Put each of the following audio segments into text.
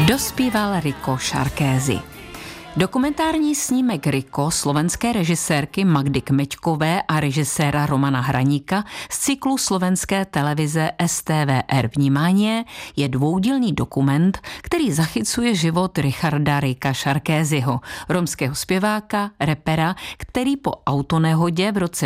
Dospíval Rico Sharkézy. Dokumentární snímek Rico slovenské režisérky Magdy Kmeďkové a režiséra Romana Hraníka z cyklu slovenské televize STVR Vnímanie je dvoudílný dokument, který zachycuje život Richarda Ricka Sharkézyho, romského zpěváka, rapera, který po autonehodě v roce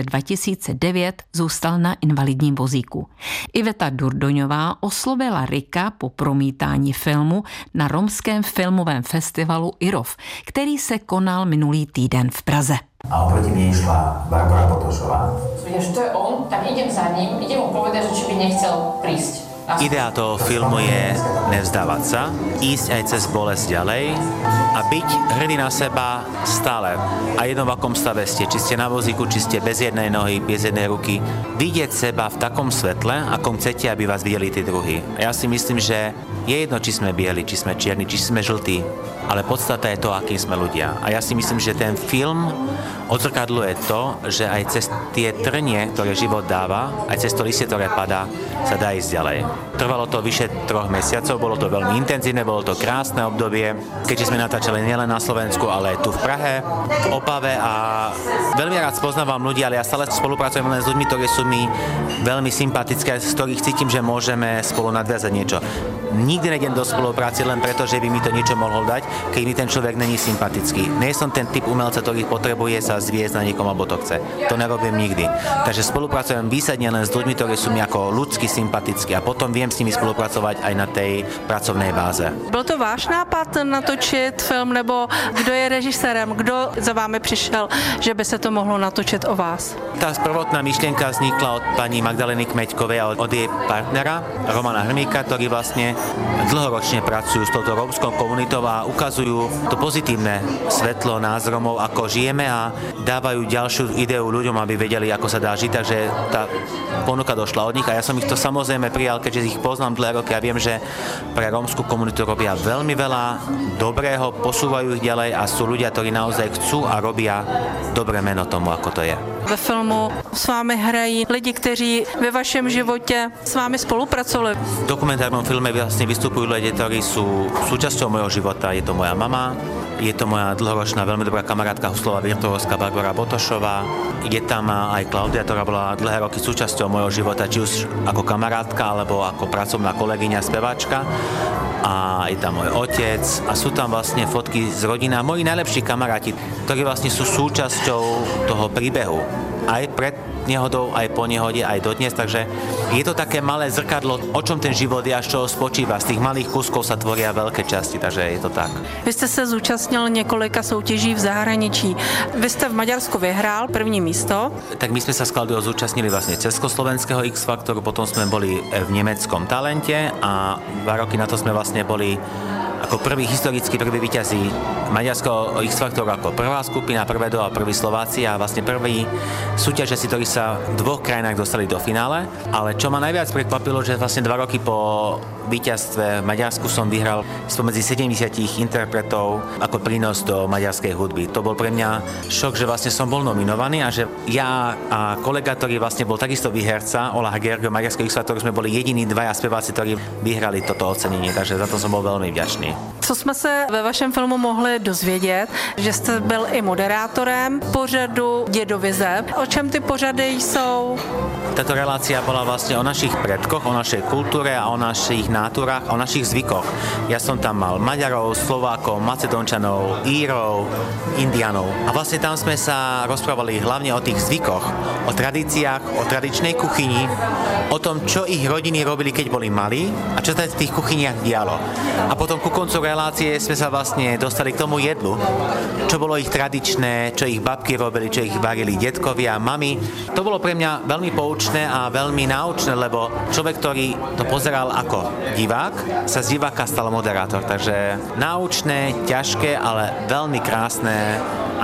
2009 zůstal na invalidním vozíku. Iveta Durdoňová oslovila Ricka po promítání filmu na romském filmovém festivalu IROV, který se konal minulý týden v Praze. A oproti mne išla Barbara Botošová. Vieš, to je on, tak idem za ním, idem mu povedať, že či by nechcel prísť. Idea toho filmu je nevzdávať sa, ísť aj cez bolesť ďalej a byť hrdý na seba stále. A jedno v akom stave ste, či ste na vozíku, či ste bez jednej nohy, bez jednej ruky. Vidieť seba v takom svetle, akom chcete, aby vás videli tí druhí. A ja si myslím, že je jedno, či sme bieli, či sme čierni, či sme žltí, ale podstata je to, akým sme ľudia. A ja si myslím, že ten film odzrkadľuje to, že aj cez tie trnie, ktoré život dáva, aj cez to listie, ktoré padá, sa dá ísť ďalej. Trvalo to vyše 3 mesiacov, bolo to veľmi intenzívne, bolo to krásne obdobie, keďže sme natáčali nielen na Slovensku, ale aj tu v Prahe, v Opave a veľmi rád spoznávam ľudí, ale ja stále spolupracujem len s ľuďmi, ktorí sú mi veľmi sympatické, z ktorých cítim, že môžeme spolu nadviazať niečo. Nikdy nejdem do spolupráce len preto, že by mi to niečo mohol dať, keď mi ten človek není sympatický. Nie som ten typ umelca, ktorý potrebuje sa zviesť na niekom, alebo to chce. To nerobím nikdy. Takže spolupracujem výsadne len s ľuďmi, ktorí sú mi ako ľudsky sympatickí a potom viem s nimi spolupracovať aj na tej pracovnej báze. Byl to váš nápad natočit film, nebo kdo je režisérem, kdo za vámi přišel, že by se to mohlo natočit o vás? Tá prvotná myšlienka vznikla od pani Magdaleny Kmeďkovej a od jej partnera Romana Hraníka, ktorí vlastne dlhoročne pracujú s touto rómskou komunitou a ukazujú to pozitívne svetlo nás Rómov, ako žijeme a dávajú ďalšiu ideu ľuďom, aby vedeli, ako sa dá žiť, takže tá ponuka došla od nich a ja som ich to samozrejme prijal, keďže ich poznám dlhé roky a viem, že pre rómsku komunitu robia veľmi veľa dobrého, posúvajú ich ďalej a sú ľudia, ktorí naozaj chcú a robia dobré meno tomu, ako to je. Ve filmu s vámi hrají lidi, kteří ve vašem životě s vámi spolupracovali. V dokumentárnom filme vlastne vystupujú ľudia, ktorí sú súčasťou mojho života. Je to moja mama, je to moja dlhoročná veľmi dobrá kamarátka huslová virtuózka Barbara Botošová. Je tam aj Klaudia, ktorá bola dlhé roky súčasťou mojho života, či už ako kamarátka, alebo ako pracovná kolegyňa, speváčka. A je tam môj otec a sú tam vlastne fotky z rodiny a moji najlepší kamaráti, ktorí vlastne sú súčasťou toho príbehu. Aj pred nehodou, aj po nehode, aj dodnes, takže je to také malé zrkadlo, o čom ten život je a z čoho spočíva. Z tých malých kúskov sa tvoria veľké časti, takže je to tak. Vy jste se zúčastnil několika soutěží v zahraničí. Vy jste v Maďarsku vyhrál první místo. Tak my sme sa s Klaudiou zúčastnili vlastne Československého X-Faktoru, potom sme boli v nemeckom Talente a 2 roky na to sme vlastne boli ako prví historicky prví víťazí maďarského X-Faktoru ako prvá skupina, prvé a prví Slováci a vlastne prví súťažiaci, ktorí sa v 2 krajinách dostali do finále. Ale čo ma najviac prekvapilo, že vlastne 2 roky po víťazstve v Maďarsku som vyhral spomedzi 70 interpretov ako prínos do maďarskej hudby. To bol pre mňa šok, že vlastne som bol nominovaný a že ja a kolega, ktorý vlastne bol takisto výherca, Olah Gergo, maďarského X-Faktoru, sme boli jediní 2 speváci, ktorí vyhrali toto ocenenie, takže za to som bol veľmi vďačný. Co jsme se ve vašem filmu mohli dozvědět, že jste byl i moderátorem pořadu Dědovize. O čem ty pořady jsou? Táto relácia bola vlastne o našich predkoch, o našej kultúre a o našich náturách, o našich zvykoch. Ja som tam mal Maďarov, Slovákov, Macedónčanov, Írov, Indianov. A vlastne tam sme sa rozprávali hlavne o tých zvykoch, o tradíciách, o tradičnej kuchyni, o tom, čo ich rodiny robili, keď boli malí a čo sa v tých kuchyniach dialo. A potom ku koncu relácie sme sa vlastne dostali k tomu jedlu, čo bolo ich tradičné, čo ich babky robili, čo ich varili detkovia, mami. To bolo pre mňa veľmi poučné a veľmi náučné, lebo človek, ktorý to pozeral ako divák, sa z diváka stal moderátor. Takže náučné, ťažké, ale veľmi krásne a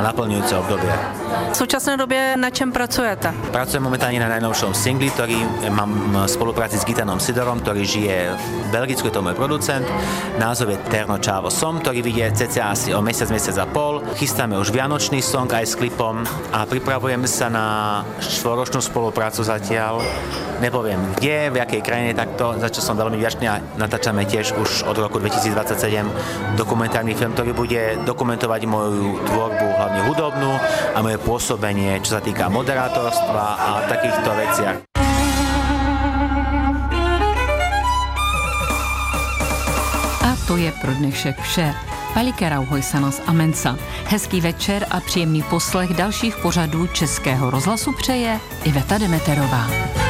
a naplňujúce obdobie. V současné době na čem pracujete? Pracujem momentálne na najnovšom singli, ktorý mám v spolupráci s Gitanom Sidorom, ktorý žije v Belgicku, je to môj producent. Názov je Terno Čavo Som, ktorý vyjde cca asi o mesiac a pol. Chystáme už vianočný song aj s klipom a pripravujeme sa na 4-ročnú spoluprácu zatiaľ. Nepoviem kde, v jakej krajine takto, za čo som veľmi vďačný a natáčame tiež už od roku 2027 dokumentárny film, ktorý bude dokumentovať moju tvorbu, hlavne hudobnú a moje pôsobenie, čo sa týka moderátorstva a takýchto veciach. A to je pro dnešek vše. Veliké rauhojsanos a mensa. Hezký večer a příjemný poslech dalších pořadů Českého rozhlasu přeje Iveta Demeterová.